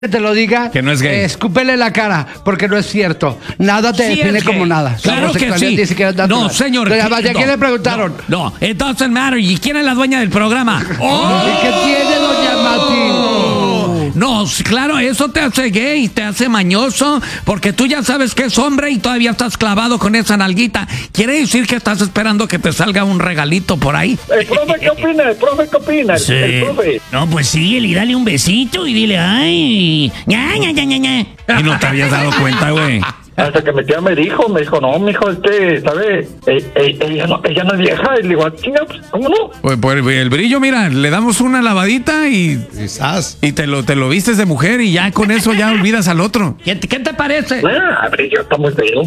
te lo diga, que no es gay. Escúpele la cara, porque no es cierto. Nada te define como nada. Claro que sí. No, señor. ¿A quién le preguntaron? No, it doesn't matter. ¿Y quién es la dueña del programa? ¿Y qué tiene, doña Mati? No, claro, eso te hace gay, te hace mañoso, porque tú ya sabes que es hombre y todavía estás clavado con esa nalguita. ¿Quiere decir que estás esperando que te salga un regalito por ahí? El profe, ¿qué opina? El profe. Sí. El profe. No, pues síguele y dale un besito y dile, ay, ña. Y no te habías dado cuenta, güey. Hasta que mi tía me dijo, no, mijo, ¿sabe? Ella no es vieja. Y le digo, chinga, pues, ¿cómo no? Pues el brillo, mira, le damos una lavadita y te lo vistes de mujer y ya con eso ya olvidas al otro. ¿Qué te parece? Brillo está muy feo.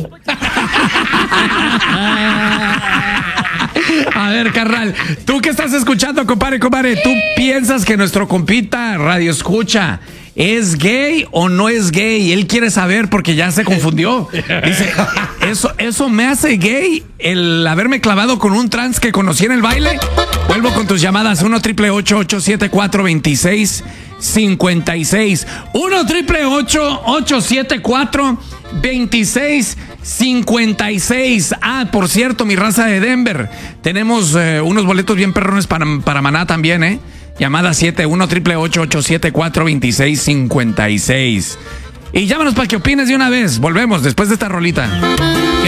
A ver, carnal, tú que estás escuchando, compadre, ¿tú piensas que nuestro compita Radio Escucha es gay o no es gay? Él quiere saber porque ya se confundió. Dice, eso me hace gay el haberme clavado con un trans que conocí en el baile. Vuelvo con tus llamadas 1-888-874-2656 1-888-874-2656. Ah, por cierto, mi raza de Denver, tenemos unos boletos bien perrones para Maná también, Llamada 1-888-874-2656. Y llámanos para que opines de una vez. Volvemos después de esta rolita.